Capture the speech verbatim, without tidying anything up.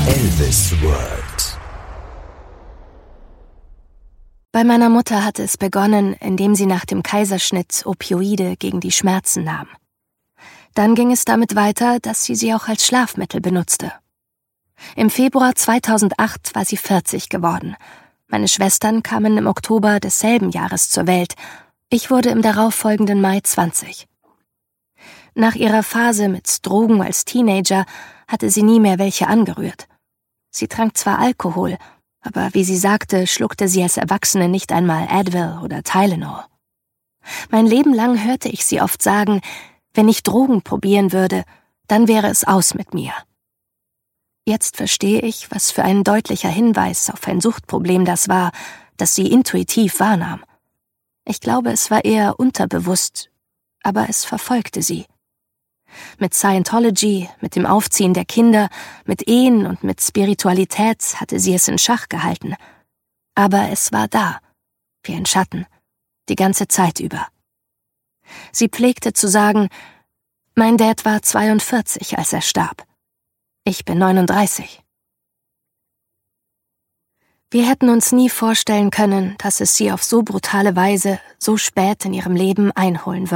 Elvis World. Bei meiner Mutter hatte es begonnen, indem sie nach dem Kaiserschnitt Opioide gegen die Schmerzen nahm. Dann ging es damit weiter, dass sie sie auch als Schlafmittel benutzte. Im Februar zweitausendacht war sie vierzig geworden. Meine Schwestern kamen im Oktober desselben Jahres zur Welt. Ich wurde im darauffolgenden Mai zwanzig. Nach ihrer Phase mit Drogen als Teenager hatte sie nie mehr welche angerührt. Sie trank zwar Alkohol, aber wie sie sagte, schluckte sie als Erwachsene nicht einmal Advil oder Tylenol. Mein Leben lang hörte ich sie oft sagen, wenn ich Drogen probieren würde, dann wäre es aus mit mir. Jetzt verstehe ich, was für ein deutlicher Hinweis auf ein Suchtproblem das war, das sie intuitiv wahrnahm. Ich glaube, es war eher unterbewusst, aber es verfolgte sie. Mit Scientology, mit dem Aufziehen der Kinder, mit Ehen und mit Spiritualität hatte sie es in Schach gehalten. Aber es war da, wie ein Schatten, die ganze Zeit über. Sie pflegte zu sagen, mein Dad war zweiundvierzig, als er starb. Ich bin neununddreißig. Wir hätten uns nie vorstellen können, dass es sie auf so brutale Weise so spät in ihrem Leben einholen würde.